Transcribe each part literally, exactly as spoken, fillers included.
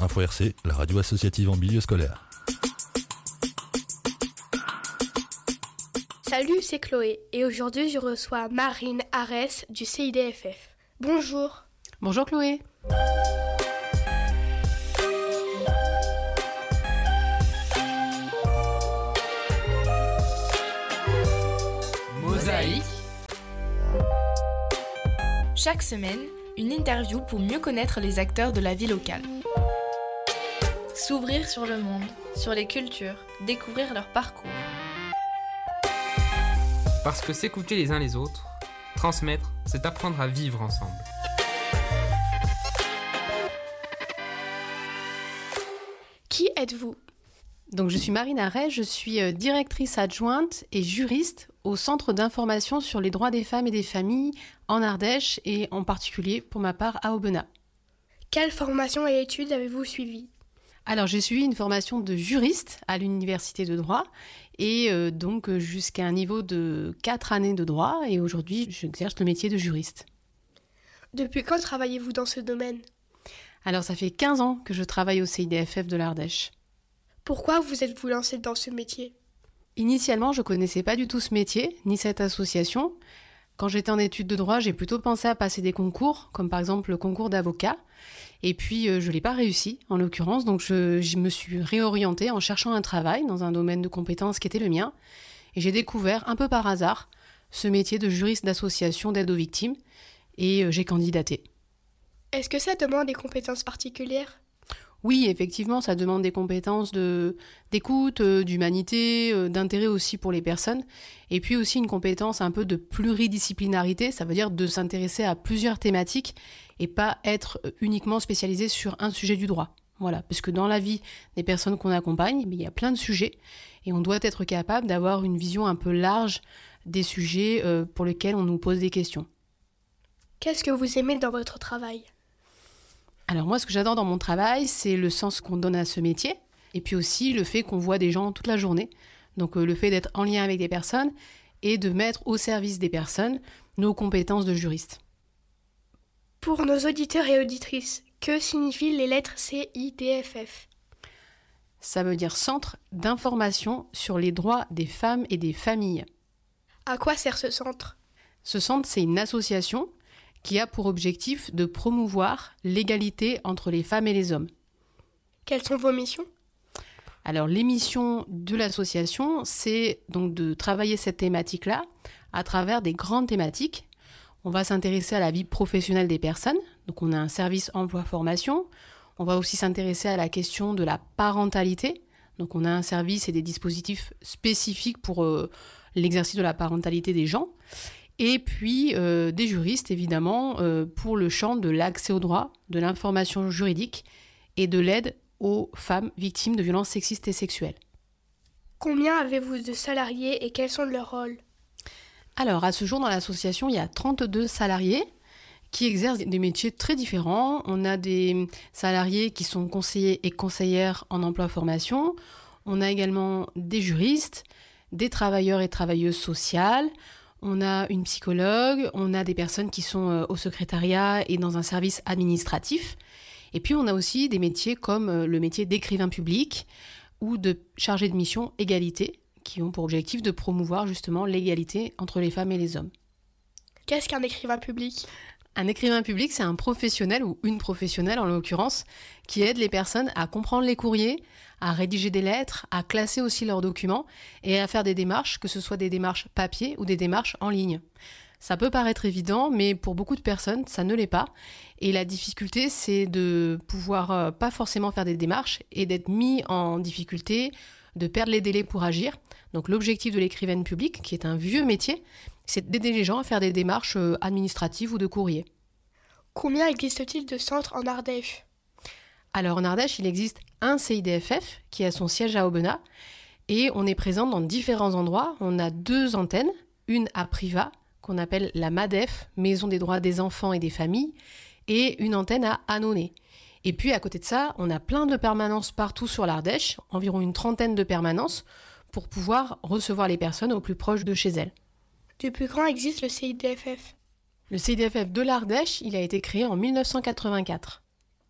Info R C, la radio associative en milieu scolaire. Salut, c'est Chloé et aujourd'hui je reçois Marine Arès du C I D F F. Bonjour. Bonjour Chloé. Mosaïque. Chaque semaine, une interview pour mieux connaître les acteurs de la vie locale. S'ouvrir sur le monde, sur les cultures, découvrir leur parcours. Parce que s'écouter les uns les autres, transmettre, c'est apprendre à vivre ensemble. Qui êtes-vous ? Donc je suis Marine Arès, je suis directrice adjointe et juriste au Centre d'information sur les droits des femmes et des familles en Ardèche et en particulier pour ma part à Aubenas. Quelle formation et études avez-vous suivies ? Alors j'ai suivi une formation de juriste à l'université de droit et euh, donc jusqu'à un niveau de quatre années de droit et aujourd'hui j'exerce le métier de juriste. Depuis quand travaillez-vous dans ce domaine ? Alors ça fait quinze ans que je travaille au C I D F F de l'Ardèche. Pourquoi vous êtes-vous lancée dans ce métier ? Initialement, je ne connaissais pas du tout ce métier, ni cette association. Quand j'étais en études de droit, j'ai plutôt pensé à passer des concours, comme par exemple le concours d'avocat. Et puis, euh, je ne l'ai pas réussi, en l'occurrence. Donc, je, je me suis réorientée en cherchant un travail dans un domaine de compétences qui était le mien. Et j'ai découvert, un peu par hasard, ce métier de juriste d'association d'aide aux victimes. Et euh, j'ai candidaté. Est-ce que ça demande des compétences particulières ? Oui, effectivement, ça demande des compétences de, d'écoute, euh, d'humanité, euh, d'intérêt aussi pour les personnes, et puis aussi une compétence un peu de pluridisciplinarité, ça veut dire de s'intéresser à plusieurs thématiques et pas être uniquement spécialisé sur un sujet du droit. Voilà, parce que dans la vie des personnes qu'on accompagne, il y a plein de sujets, et on doit être capable d'avoir une vision un peu large des sujets euh, pour lesquels on nous pose des questions. Qu'est-ce que vous aimez dans votre travail ? Alors moi, ce que j'adore dans mon travail, c'est le sens qu'on donne à ce métier, et puis aussi le fait qu'on voit des gens toute la journée. Donc euh, le fait d'être en lien avec des personnes et de mettre au service des personnes nos compétences de juriste. Pour nos auditeurs et auditrices, que signifient les lettres C I D F F ? Ça veut dire Centre d'information sur les droits des femmes et des familles. À quoi sert ce centre ? Ce centre, c'est une association qui a pour objectif de promouvoir l'égalité entre les femmes et les hommes. Quelles sont vos missions ? Alors, les missions de l'association, c'est donc de travailler cette thématique-là à travers des grandes thématiques. On va s'intéresser à la vie professionnelle des personnes, donc on a un service emploi-formation. On va aussi s'intéresser à la question de la parentalité, donc on a un service et des dispositifs spécifiques pour euh, l'exercice de la parentalité des gens. Et puis euh, des juristes, évidemment, euh, pour le champ de l'accès au droit, de l'information juridique et de l'aide aux femmes victimes de violences sexistes et sexuelles. Combien avez-vous de salariés et quels sont leurs rôles ? Alors, à ce jour, dans l'association, il y a trente-deux salariés qui exercent des métiers très différents. On a des salariés qui sont conseillers et conseillères en emploi-formation. On a également des juristes, des travailleurs et travailleuses sociales. On a une psychologue, on a des personnes qui sont au secrétariat et dans un service administratif. Et puis on a aussi des métiers comme le métier d'écrivain public ou de chargé de mission égalité, qui ont pour objectif de promouvoir justement l'égalité entre les femmes et les hommes. Qu'est-ce qu'un écrivain public ? Un écrivain public, c'est un professionnel ou une professionnelle en l'occurrence qui aide les personnes à comprendre les courriers, à rédiger des lettres, à classer aussi leurs documents et à faire des démarches, que ce soit des démarches papier ou des démarches en ligne. Ça peut paraître évident, mais pour beaucoup de personnes, ça ne l'est pas. Et la difficulté, c'est de pouvoir euh, pas forcément faire des démarches et d'être mis en difficulté, de perdre les délais pour agir. Donc l'objectif de l'écrivaine publique, qui est un vieux métier, c'est d'aider les gens à faire des démarches administratives ou de courrier. Combien existe-t-il de centres en Ardèche ? Alors en Ardèche, il existe un C I D F F qui a son siège à Aubenas et on est présent dans différents endroits. On a deux antennes, une à Privas, qu'on appelle la MADEF, Maison des droits des enfants et des familles, et une antenne à Annonay. Et puis à côté de ça, on a plein de permanences partout sur l'Ardèche, environ une trentaine de permanences, pour pouvoir recevoir les personnes au plus proche de chez elles. Depuis quand existe le C I D F F ? Le C I D F F de l'Ardèche, il a été créé en mille neuf cent quatre-vingt-quatre.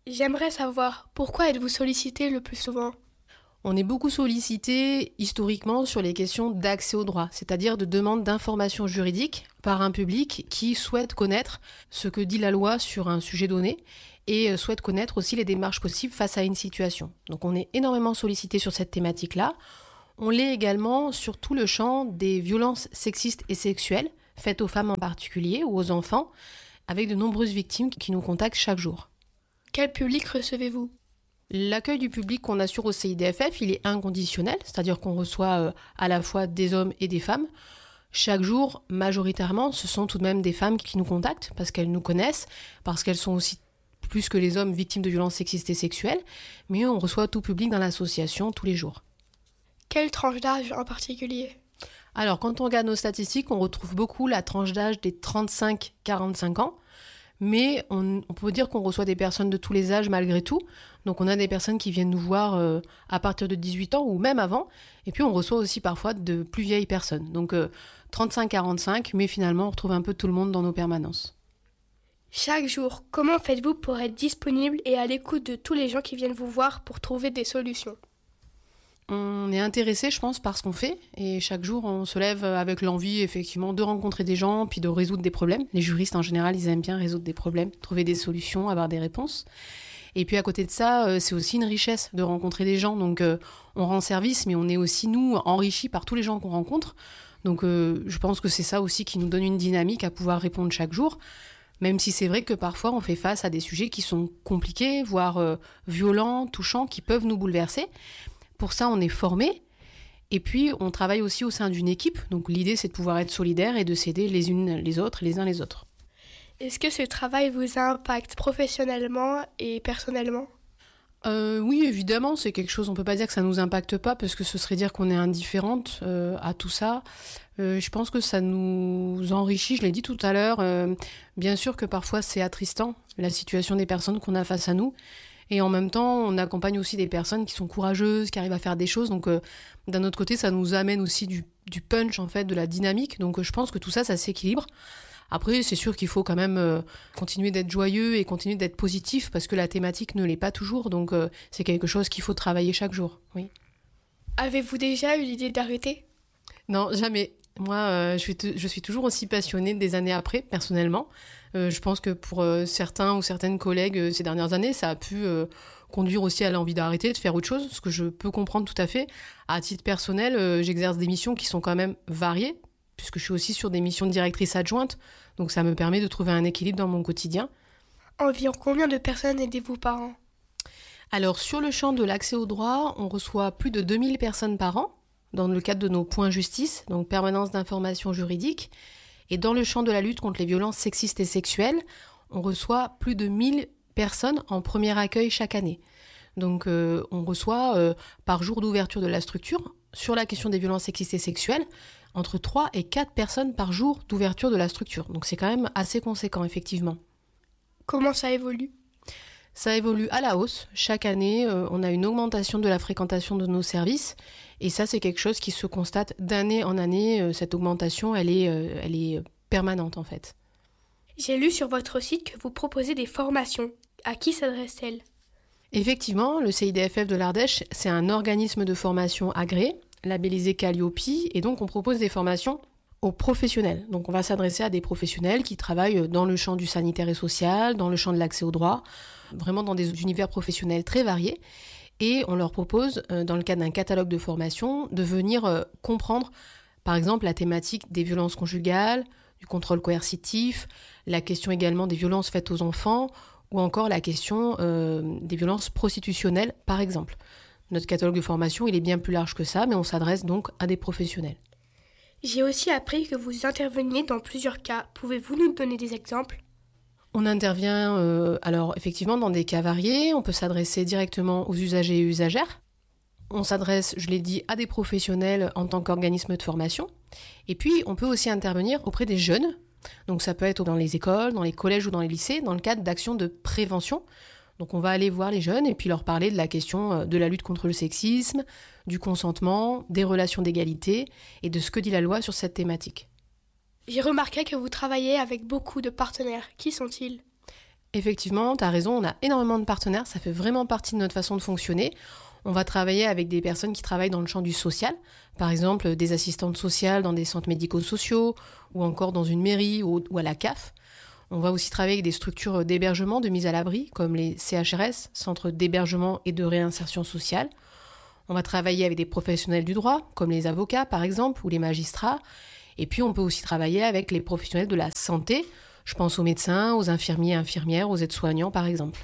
J'aimerais savoir pourquoi êtes-vous sollicité le plus souvent ? On est beaucoup sollicité historiquement sur les questions d'accès au droit, c'est-à-dire de demande d'informations juridiques par un public qui souhaite connaître ce que dit la loi sur un sujet donné et souhaite connaître aussi les démarches possibles face à une situation. Donc on est énormément sollicité sur cette thématique-là. On l'est également sur tout le champ des violences sexistes et sexuelles, faites aux femmes en particulier ou aux enfants, avec de nombreuses victimes qui nous contactent chaque jour. Quel public recevez-vous ? L'accueil du public qu'on assure au C I D F F, il est inconditionnel, c'est-à-dire qu'on reçoit euh, à la fois des hommes et des femmes. Chaque jour, majoritairement, ce sont tout de même des femmes qui nous contactent parce qu'elles nous connaissent, parce qu'elles sont aussi plus que les hommes victimes de violences sexistes et sexuelles, mais on reçoit tout public dans l'association tous les jours. Quelle tranche d'âge en particulier ? Alors, quand on regarde nos statistiques, on retrouve beaucoup la tranche d'âge des trente-cinq à quarante-cinq ans. Mais on, on peut dire qu'on reçoit des personnes de tous les âges malgré tout. Donc on a des personnes qui viennent nous voir euh, à partir de dix-huit ans ou même avant. Et puis on reçoit aussi parfois de plus vieilles personnes. Donc euh, trente-cinq à quarante-cinq, mais finalement on retrouve un peu tout le monde dans nos permanences. Chaque jour, comment faites-vous pour être disponible et à l'écoute de tous les gens qui viennent vous voir pour trouver des solutions ? On est intéressé, je pense, par ce qu'on fait. Et chaque jour, on se lève avec l'envie, effectivement, de rencontrer des gens, puis de résoudre des problèmes. Les juristes, en général, ils aiment bien résoudre des problèmes, trouver des solutions, avoir des réponses. Et puis, à côté de ça, c'est aussi une richesse de rencontrer des gens. Donc, euh, on rend service, mais on est aussi, nous, enrichis par tous les gens qu'on rencontre. Donc, euh, je pense que c'est ça aussi qui nous donne une dynamique à pouvoir répondre chaque jour. Même si c'est vrai que parfois, on fait face à des sujets qui sont compliqués, voire euh, violents, touchants, qui peuvent nous bouleverser. Pour ça, on est formé. Et puis, on travaille aussi au sein d'une équipe. Donc, l'idée, c'est de pouvoir être solidaire et de s'aider les unes les autres, les uns les autres. Est-ce que ce travail vous impacte professionnellement et personnellement ? euh, Oui, évidemment, c'est quelque chose, on ne peut pas dire que ça ne nous impacte pas, parce que ce serait dire qu'on est indifférente euh, à tout ça. Euh, je pense que ça nous enrichit, je l'ai dit tout à l'heure. Euh, bien sûr que parfois, c'est attristant, la situation des personnes qu'on a face à nous. Et en même temps, on accompagne aussi des personnes qui sont courageuses, qui arrivent à faire des choses. Donc, euh, d'un autre côté, ça nous amène aussi du, du punch, en fait, de la dynamique. Donc, euh, je pense que tout ça, ça s'équilibre. Après, c'est sûr qu'il faut quand même euh, continuer d'être joyeux et continuer d'être positif, parce que la thématique ne l'est pas toujours. Donc, euh, c'est quelque chose qu'il faut travailler chaque jour, oui. Avez-vous déjà eu l'idée d'arrêter ? Non, jamais. Moi, euh, je, suis t- je suis toujours aussi passionnée des années après, personnellement. Euh, je pense que pour euh, certains ou certaines collègues euh, ces dernières années, ça a pu euh, conduire aussi à l'envie d'arrêter, de faire autre chose, ce que je peux comprendre tout à fait. À titre personnel, euh, j'exerce des missions qui sont quand même variées, puisque je suis aussi sur des missions de directrice adjointe, donc ça me permet de trouver un équilibre dans mon quotidien. Environ combien de personnes aidez-vous par an ? Alors, sur le champ de l'accès au droit, on reçoit plus de deux mille personnes par an, dans le cadre de nos points justice, donc permanence d'information juridique. Et dans le champ de la lutte contre les violences sexistes et sexuelles, on reçoit plus de mille personnes en premier accueil chaque année. Donc euh, on reçoit euh, par jour d'ouverture de la structure, sur la question des violences sexistes et sexuelles, entre trois et quatre personnes par jour d'ouverture de la structure. Donc c'est quand même assez conséquent, effectivement. Comment ça évolue ? Ça évolue à la hausse. Chaque année, euh, on a une augmentation de la fréquentation de nos services. Et ça, c'est quelque chose qui se constate d'année en année. Euh, cette augmentation, elle est, euh, elle est permanente, en fait. J'ai lu sur votre site que vous proposez des formations. À qui s'adressent-elles ? Effectivement, le C I D F F de l'Ardèche, c'est un organisme de formation agréé, labellisé Calliope. Et donc, on propose des formations aux professionnels. Donc, on va s'adresser à des professionnels qui travaillent dans le champ du sanitaire et social, dans le champ de l'accès au droit, vraiment dans des univers professionnels très variés. Et on leur propose, dans le cadre d'un catalogue de formation, de venir comprendre, par exemple, la thématique des violences conjugales, du contrôle coercitif, la question également des violences faites aux enfants, ou encore la question euh, des violences prostitutionnelles, par exemple. Notre catalogue de formation, il est bien plus large que ça, mais on s'adresse donc à des professionnels. J'ai aussi appris que vous interveniez dans plusieurs cas. Pouvez-vous nous donner des exemples ? On intervient euh, alors effectivement dans des cas variés. On peut s'adresser directement aux usagers et usagères. On s'adresse, je l'ai dit, à des professionnels en tant qu'organisme de formation. Et puis, on peut aussi intervenir auprès des jeunes. Donc ça peut être dans les écoles, dans les collèges ou dans les lycées, dans le cadre d'actions de prévention. Donc on va aller voir les jeunes et puis leur parler de la question de la lutte contre le sexisme, du consentement, des relations d'égalité et de ce que dit la loi sur cette thématique. J'ai remarqué que vous travaillez avec beaucoup de partenaires. Qui sont-ils ? Effectivement, tu as raison, on a énormément de partenaires, ça fait vraiment partie de notre façon de fonctionner. On va travailler avec des personnes qui travaillent dans le champ du social, par exemple des assistantes sociales dans des centres médico-sociaux ou encore dans une mairie ou à la C A F. On va aussi travailler avec des structures d'hébergement, de mise à l'abri, comme les C H R S, Centres d'hébergement et de réinsertion sociale. On va travailler avec des professionnels du droit, comme les avocats par exemple, ou les magistrats. Et puis on peut aussi travailler avec les professionnels de la santé. Je pense aux médecins, aux infirmiers et infirmières, aux aides-soignants par exemple.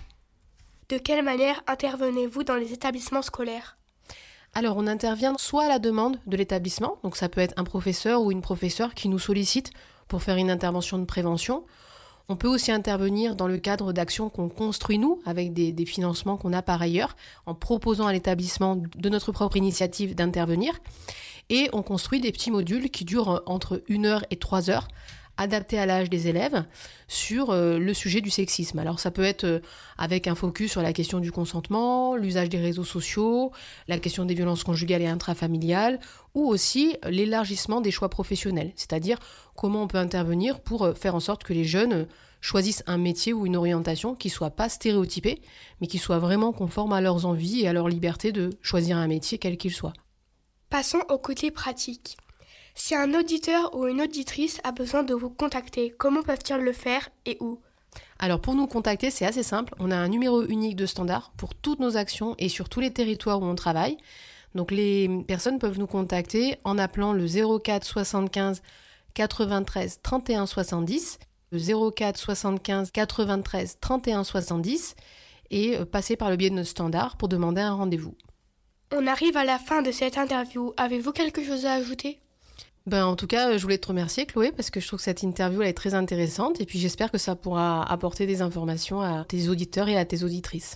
De quelle manière intervenez-vous dans les établissements scolaires ? Alors, on intervient soit à la demande de l'établissement, donc ça peut être un professeur ou une professeure qui nous sollicite pour faire une intervention de prévention. On peut aussi intervenir dans le cadre d'actions qu'on construit nous, avec des, des financements qu'on a par ailleurs, en proposant à l'établissement de notre propre initiative d'intervenir. Et on construit des petits modules qui durent entre une heure et trois heures, adapté à l'âge des élèves, sur euh, le sujet du sexisme. Alors ça peut être euh, avec un focus sur la question du consentement, l'usage des réseaux sociaux, la question des violences conjugales et intrafamiliales, ou aussi l'élargissement des choix professionnels, c'est-à-dire comment on peut intervenir pour euh, faire en sorte que les jeunes euh, choisissent un métier ou une orientation qui ne soit pas stéréotypée, mais qui soit vraiment conforme à leurs envies et à leur liberté de choisir un métier quel qu'il soit. Passons au côté pratique. Si un auditeur ou une auditrice a besoin de vous contacter, comment peuvent-ils le faire et où ? Alors pour nous contacter, c'est assez simple. On a un numéro unique de standard pour toutes nos actions et sur tous les territoires où on travaille. Donc les personnes peuvent nous contacter en appelant le zéro quatre soixante-quinze quatre-vingt-treize trente et un soixante-dix, le zéro quatre soixante-quinze quatre-vingt-treize trente et un soixante-dix et passer par le biais de notre standard pour demander un rendez-vous. On arrive à la fin de cette interview. Avez-vous quelque chose à ajouter ? Ben, en tout cas, je voulais te remercier Chloé parce que je trouve que cette interview elle est très intéressante et puis j'espère que ça pourra apporter des informations à tes auditeurs et à tes auditrices.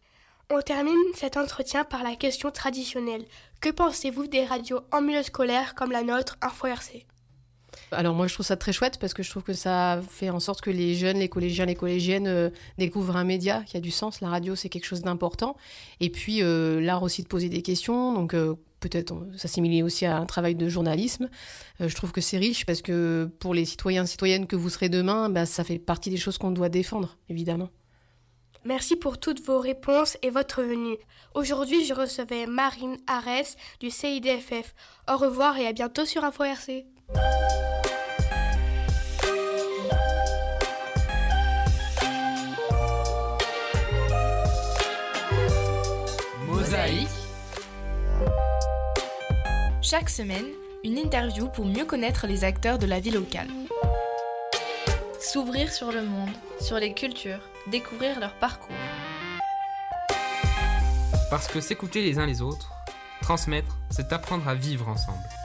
On termine cet entretien par la question traditionnelle. Que pensez-vous des radios en milieu scolaire comme la nôtre, Info R C ? Alors moi je trouve ça très chouette parce que je trouve que ça fait en sorte que les jeunes, les collégiens, les collégiennes euh, découvrent un média qui a du sens. La radio c'est quelque chose d'important et puis euh, l'art aussi de poser des questions, donc euh, peut-être s'assimiler aussi à un travail de journalisme. Euh, je trouve que c'est riche parce que pour les citoyens et citoyennes que vous serez demain, bah, ça fait partie des choses qu'on doit défendre évidemment. Merci pour toutes vos réponses et votre venue. Aujourd'hui je recevais Marine Arès du C I D F F. Au revoir et à bientôt sur Info R C. Mosaïque. Chaque semaine, une interview pour mieux connaître les acteurs de la vie locale. S'ouvrir sur le monde, sur les cultures, découvrir leur parcours. Parce que s'écouter les uns les autres, transmettre, c'est apprendre à vivre ensemble.